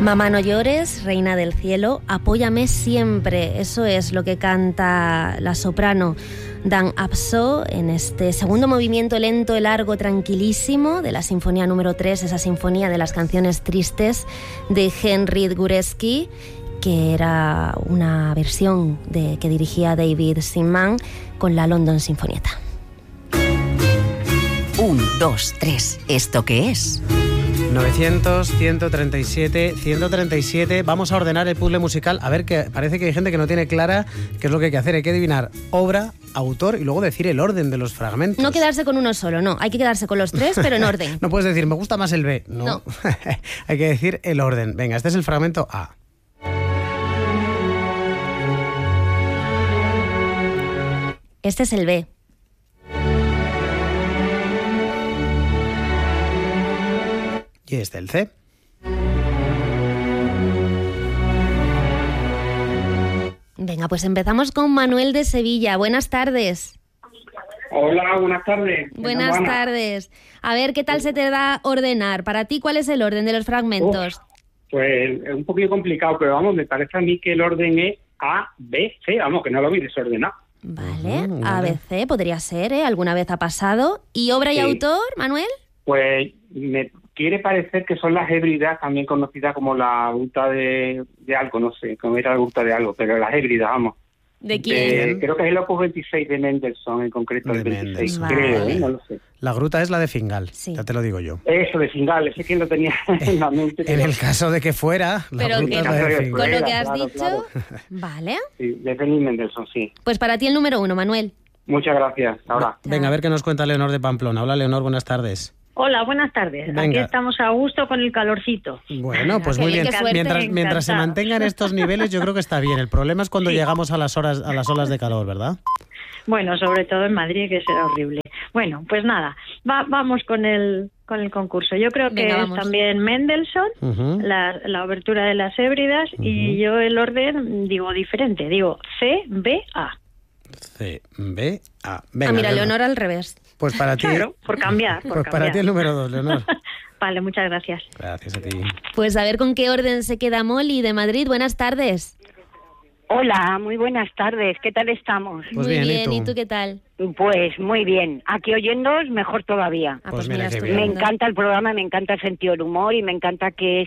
Mamá no llores, reina del cielo, apóyame siempre. Eso es lo que canta la soprano Dan Abso en este segundo movimiento lento, largo, tranquilísimo de la Sinfonía número 3, esa sinfonía de las canciones tristes de Henryk Górecki, que era una versión que dirigía David Simman con la London Sinfonietta. 1, 2, 3. ¿Esto qué es? 900, 137, 137. Vamos a ordenar el puzzle musical. A ver, que parece que hay gente que no tiene clara qué es lo que hay que hacer. Hay que adivinar obra, autor y luego decir el orden de los fragmentos. No quedarse con uno solo, no. Hay que quedarse con los tres, pero en orden. No puedes decir, me gusta más el B. No. Hay que decir el orden. Venga, este es el fragmento A. Este es el B. Y este el C. Venga, pues empezamos con Manuel de Sevilla. Buenas tardes. Hola, buenas tardes. Buenas tardes. A ver, ¿qué tal se te da ordenar? Para ti, ¿cuál es el orden de los fragmentos? Pues es un poquito complicado, pero vamos, me parece a mí que el orden es A, B, C. Vamos, que no lo vi desordenado. Vale, A, B, C podría ser, ¿eh? Alguna vez ha pasado. ¿Y obra y autor, Manuel? Pues me quiere parecer que son las Hébridas, también conocidas como la gruta de algo, no sé, cómo era la gruta de algo, pero las Hébridas, vamos. ¿De quién? Creo que es el Opus 26 de Mendelssohn, en concreto, el 26, vale. creo, no lo sé. La gruta es la de Fingal, sí. Ya te lo digo yo. Eso, de Fingal, ese que lo tenía en la mente. En el caso de que fuera, la pero gruta que, es la de Fingal. con lo que has Claro, dicho, claro. vale. Sí, de Benny Mendelssohn, sí. Pues para ti el número 1, Manuel. Muchas gracias, ahora. Venga, a ver qué nos cuenta Leonor de Pamplona. Hola, Leonor, buenas tardes. Hola, buenas tardes. Venga. Aquí estamos a gusto con el calorcito. Bueno, pues Qué muy bien, bien. qué suerte. Mientras se mantengan estos niveles, yo creo que está bien. El problema es cuando llegamos a las olas de calor, ¿verdad? Bueno, sobre todo en Madrid, que será horrible. Bueno, pues nada, vamos con el concurso. Yo creo que Venga, es vamos. también Mendelssohn, la obertura de las Hébridas, y yo el orden digo diferente, digo C, B, A. C, B, A. Venga, Mira, Leonor al revés. Pues para ti, Claro, por cambiar. pues para ti el número 2, Leonor. Vale, muchas gracias. Gracias a ti. Pues a ver con qué orden se queda Molly de Madrid. Buenas tardes. Hola, muy buenas tardes. ¿Qué tal estamos? Pues muy bien, bien, ¿y ¿y tú? tú qué tal? Pues muy bien. Aquí oyéndoos mejor todavía. Ah, Pues mira qué estupendo. bien. Me encanta el programa, me encanta el sentido del humor y me encanta que es...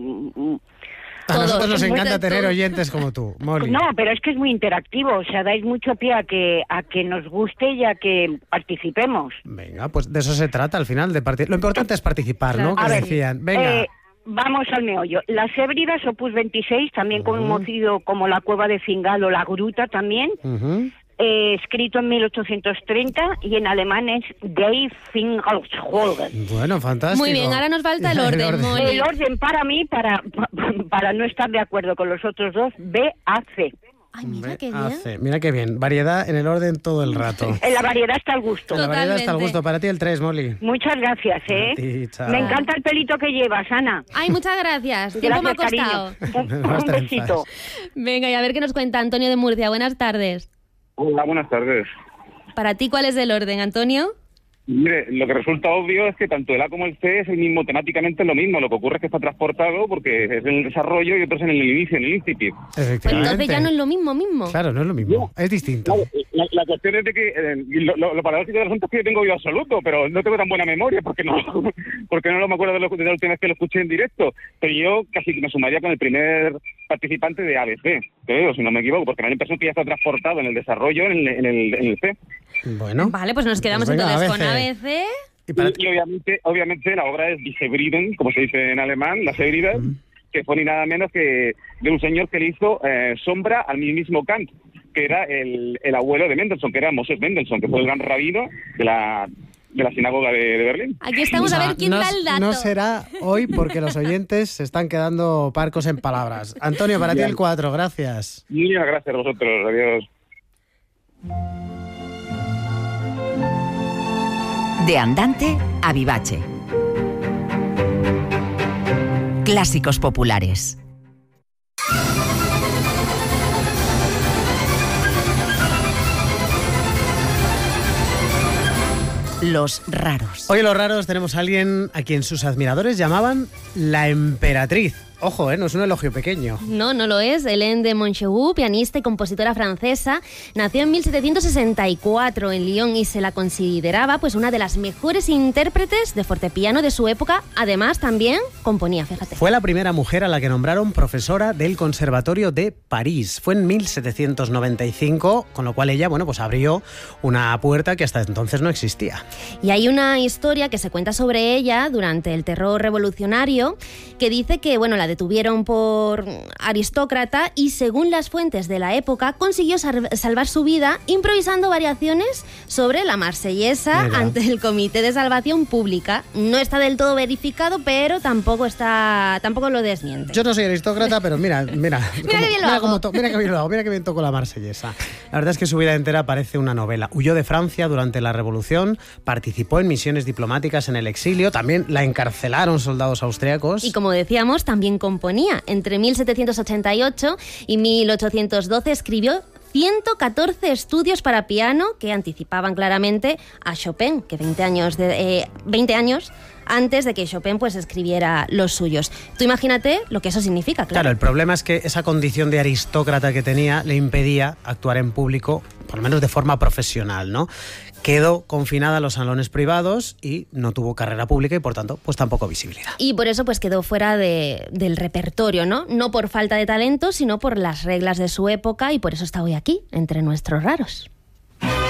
A nosotros nos es muy encanta de tener todo. oyentes como tú, Molly. No, pero es que es muy interactivo, o sea, dais mucho pie a que nos guste y a que participemos. Venga, pues de eso se trata al final, de Lo importante es participar, ¿no? Claro. Que A ver, decían. Venga. Vamos al meollo. Las Hébridas, Opus 26, también conocido como la Cueva de Fingal o la Gruta también, Ujú. escrito en 1830 y en alemán es Die Fingalsholgen. Bueno, fantástico. Muy bien, ahora nos falta el orden, Molly. El orden para mí, para no estar de acuerdo con los otros dos, B-A-C. Ay, mira B, qué A, bien. C. Mira qué bien. Variedad en el orden todo el rato. En la variedad está el gusto. La variedad está al Totalmente. gusto. Para ti el 3, Molly. Muchas gracias, A ti, chao. Me encanta el pelito que llevas, Ana. Ay, muchas gracias. Tiempo me ha Gracias, costado. cariño. No Un estás en besito. Venga, y a ver qué nos cuenta Antonio de Murcia. Buenas tardes. Hola, buenas tardes. Para ti, ¿cuál es el orden, Antonio? Mire, lo que resulta obvio es que tanto el A como el C es el mismo, temáticamente es lo mismo. Lo que ocurre es que está transportado porque es en el desarrollo y otro es en el inicio, en el incipit. Pues Efectivamente. entonces ya no es lo mismo. Claro, no es lo mismo. Es distinto. La cuestión es de que lo paradójico del asunto es que yo tengo oído absoluto, pero no tengo tan buena memoria porque no me acuerdo de la última vez que lo escuché en directo. Pero yo casi me sumaría con el primer participante de ABC, creo, si no me equivoco, porque me da la impresión que ya está transportado en el desarrollo en el C. Bueno. Vale, pues nos quedamos Pues venga, entonces con ABC. ABC. Y para Y obviamente la obra es Die Hebriden, como se dice en alemán, las Hébridas, que fue ni nada menos que de un señor que le hizo sombra al mismísimo Kant, que era el abuelo de Mendelssohn, que era Moses Mendelssohn, que fue el gran rabino de la sinagoga de Berlín. Aquí estamos a ver quién da el dato. No será hoy porque los oyentes se están quedando parcos en palabras. Antonio, para ti el 4, gracias. Muchas gracias a vosotros, adiós. De andante a vivace. Clásicos populares. Los raros. Hoy en Los Raros tenemos a alguien a quien sus admiradores llamaban la emperatriz. Ojo, no es un elogio pequeño. No, no lo es. Hélène de Montchegou, pianista y compositora francesa, nació en 1764 en Lyon y se la consideraba pues una de las mejores intérpretes de fortepiano de su época. Además, también componía, fíjate. Fue la primera mujer a la que nombraron profesora del Conservatorio de París. Fue en 1795, con lo cual ella, bueno, pues abrió una puerta que hasta entonces no existía. Y hay una historia que se cuenta sobre ella durante el terror revolucionario que dice que, bueno, la detuvieron por aristócrata y, según las fuentes de la época, consiguió salvar su vida improvisando variaciones sobre la marsellesa ante el Comité de Salvación Pública. No está del todo verificado, pero tampoco lo desmiente. Yo no soy aristócrata, pero mira qué bien lo hago. Mira que bien toco la marsellesa. La verdad es que su vida entera parece una novela. Huyó de Francia durante la Revolución, participó en misiones diplomáticas en el exilio, también la encarcelaron soldados austriacos. Y como decíamos, también componía. Entre 1788 y 1812 escribió 114 estudios para piano que anticipaban claramente a Chopin, que 20 años antes de que Chopin pues escribiera los suyos. Tú imagínate lo que eso significa, claro. Claro, el problema es que esa condición de aristócrata que tenía le impedía actuar en público, por lo menos de forma profesional, ¿no? Quedó confinada a los salones privados y no tuvo carrera pública y, por tanto, pues tampoco visibilidad. Y por eso pues quedó fuera del repertorio, ¿no? No por falta de talento, sino por las reglas de su época, y por eso está hoy aquí, entre nuestros raros.